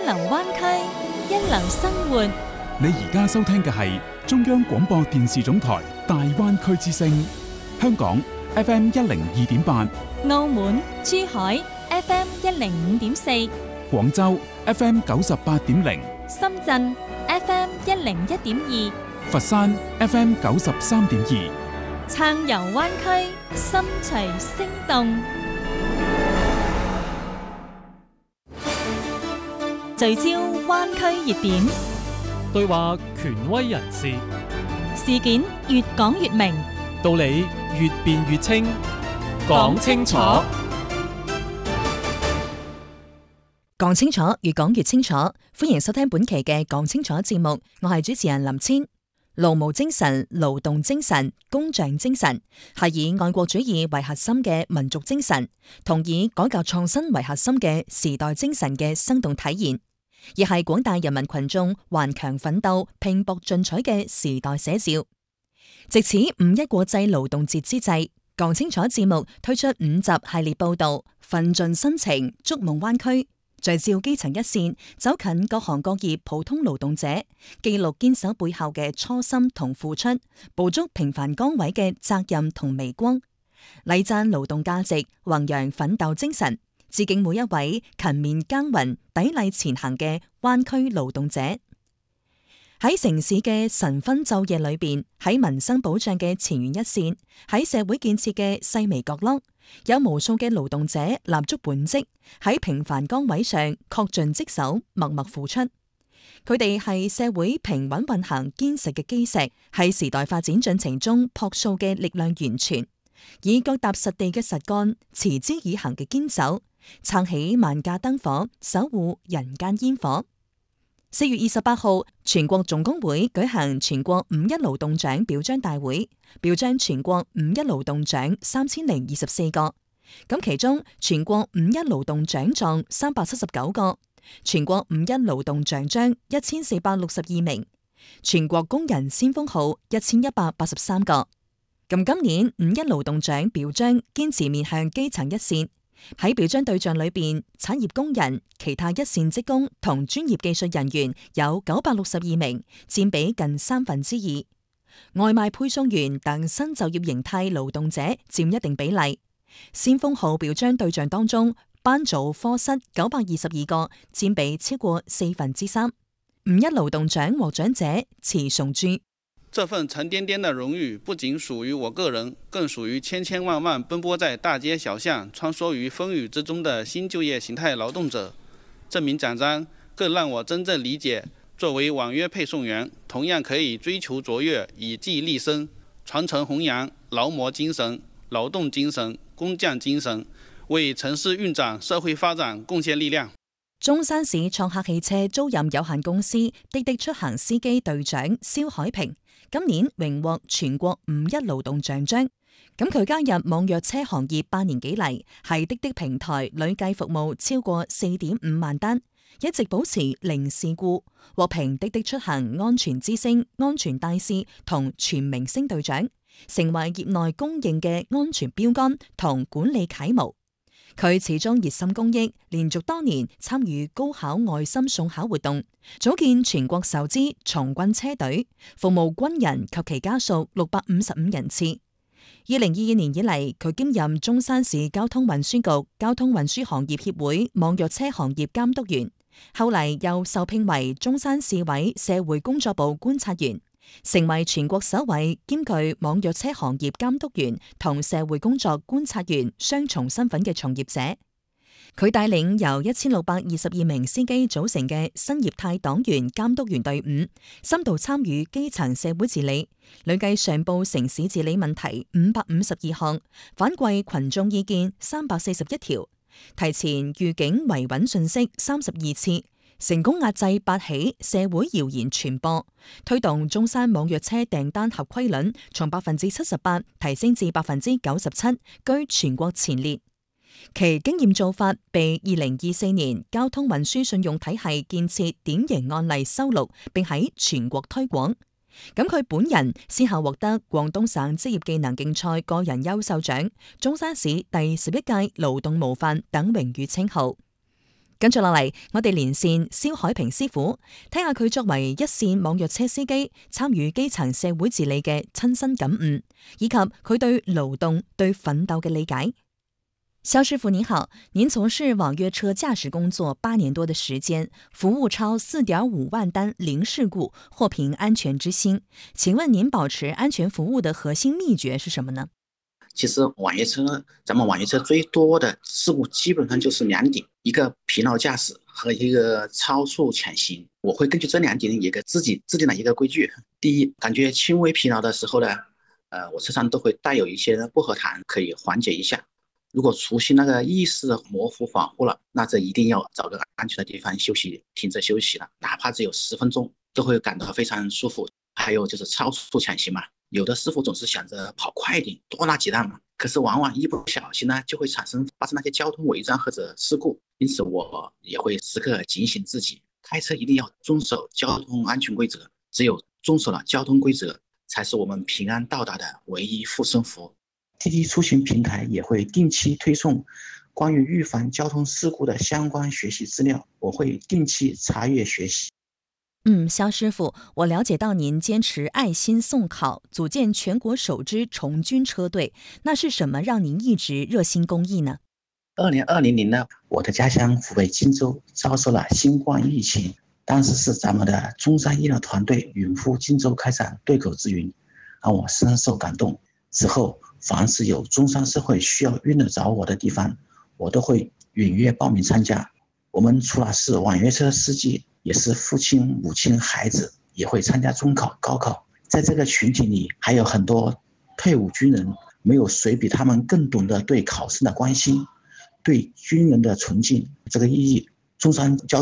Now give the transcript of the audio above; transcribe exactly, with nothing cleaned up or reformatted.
流灣區，一流生活。 你而家收聽嘅係中央廣播電視總台大灣區之聲，香港 F M 一零二點八， 澳門、珠海 F M 一零五點四， 廣州 F M 九十八點零， 深圳 F M 一零一點二， 佛山 F M 九十三點二。 撐遊灣區，心隨聲動。聚焦灣區熱點， 對話權威人士， 事件越講越明， 道理越辯越清，講清楚。 講清楚，越講越清楚。歡迎收聽本期嘅講清楚節目，我係主持人林千。勞務精神、勞動精神、工匠精神係以愛國主義為核心嘅民族精神，同以改革創新為核心嘅時代精神嘅生動體現，亦係廣大人民群眾頑強奮鬥、拼搏進取嘅時代寫照。藉此五一國際勞動節之際，講清楚節目推出五集系列報道，奮盡新情，築夢灣區，聚焦基層一線，走近各行各業普通勞動者，記錄堅守背後嘅初心同付出，捕捉平凡崗位嘅責任同微光，禮讚勞動價值，弘揚奮鬥精神，致敬每一位勤勉耕耘、砥礪前行嘅灣區勞動者。喺城市嘅晨昏晝夜裏邊，喺民生保障嘅前沿一線，喺社會建設嘅細微角落，有無數嘅勞動者立足本職，喺平凡崗位上恪盡職守，默默付出。佢哋係社會平穩運行堅實嘅基石，喺時代發展進程中樸素嘅力量源泉，以腳踏實地嘅實幹、持之以恆嘅堅守，撐起萬家燈火，守護人間煙火。四月二十八號，全國總工會舉行全國五一勞動獎表彰大會，表彰全國五一勞動獎三千零二十四個。咁其中，全國五一勞動獎狀三百七十九個，全國五一勞動獎章一千四百六十二名，全國工人先鋒號一千一百八十三個。咁今年五一勞動獎表彰堅持面向基層一線。喺表彰對象裏邊，產業工人、其他一線職工同專業技術人員有九百六十二名，佔比近三分之二。外賣配送員等新就業形態勞動者佔一定比例。先鋒號表彰對象當中，班組科室九百二十二個，佔比超過四分之三。五一勞動獎獲獎者池崇珠。 這份沉甸甸的榮譽不僅屬於我個人，更屬於千千萬萬奔波在大街小巷、穿梭於風雨之中的新就業形態勞動者。這名獎章更讓我真正理解，作為網約配送員，同樣可以追求卓越，以技立身，傳承弘揚勞模精神、勞動精神、工匠精神，為城市運展、社會發展貢獻力量。 中山市創客汽車租賃有限公司滴滴出行司機隊長蕭海平，今年榮獲全國五一勞動獎章。咁佢加入網約車行業八年幾嚟，係滴滴平台累計服務超過四點五萬單，一直保持零事故，獲評滴滴出行安全之星、安全大使同全明星隊長，成為業內公認嘅安全標杆同管理楷模。佢始終熱心公益，連續多年參與高考愛心送考活動，組建全國首支從軍車隊，服務軍人及其家屬六百五十五人次。二零二二年以嚟，佢兼任中山市交通運輸局交通運輸行業協會網約車行業監督員，後嚟又受聘為中山市委社會工作部觀察員，成為全國首位兼具網約車行業監督員同社會工作觀察員雙重身份嘅從業者。佢帶領由一千六百二十二名司機組成嘅新業態黨員監督員隊伍，深度參與基層社會治理，累計上報城市治理問題五百五十二項，反饋群眾意見三百四十一條，提前預警維穩信息三十二次，成功壓制八起社會謠言傳播，推動中山網約車訂單合規率從百分之七十八提升至百分之九十七，居全國前列。其經驗做法被二零二四年交通運輸信用體系建設典型案例收錄，並喺全國推廣。咁佢本人先後獲得廣東省職業技能競賽個人優秀獎、中山市第十一屆勞動模範等榮譽稱號。 跟住落嚟，我哋連線蕭海平師傅，睇下佢作為一線網約車司機，參與基層社會治理嘅親身感悟，以及佢對勞動、對奮鬥嘅理解。蕭師傅您好，您從事網約車駕駛工作八年多的時間，服務超四點五萬單零事故，獲評安全之星。請問您保持安全服務的核心秘訣是什麼呢？ 其實網約車，咱們網約車最多的事故基本上就是兩點，一個疲勞駕駛和一個超速潛行。我會根據這兩點一個自己制定了一個規矩。第一，感覺輕微疲勞的時候呢，呃，我車上都會帶有一些薄荷糖，可以緩解一下。如果出現那個意識模糊恍惚了，那這一定要找個安全的地方休息，停車休息了，哪怕只有十分鐘，都會感到非常舒服。還有就是超速潛行嘛，有的師傅總是想着跑快一點，多拿幾單嘛，可是往往一不小心呢，就會產生發生那些交通違章或者事故。因此我也會時刻警醒自己，開車一定要遵守交通安全規則，只有遵守了交通規則，才是我們平安到達的唯一護身符。滴滴出行平台也會定期推送關於預防交通事故的相關學習資料，我會定期查閱學習。 嗯，蕭師傅，我了解到您堅持愛心送考，組建全國首支從軍車隊，那是什麼讓您一直熱心公益呢？ 二零二零年呢，我的家鄉湖北荊州遭受了新冠疫情，當時是咱們的中山醫療團隊遠赴荊州開展對口支援，讓我深受感動。之後，凡是有中山社會需要用得着我的地方，我都會踴躍報名參加。我們除了是網約車司機，也是父親、母親、孩子，也會參加中考、高考。在這個群體裡，還有很多退伍軍人，沒有誰比他們更懂得對考生的關心，對軍人的崇敬。這個意義，中山交